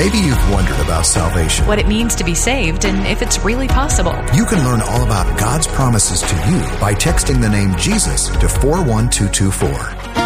Maybe you've wondered about salvation, what it means to be saved, and if it's really possible. You can learn all about God's promises to you by texting the name Jesus to 41224.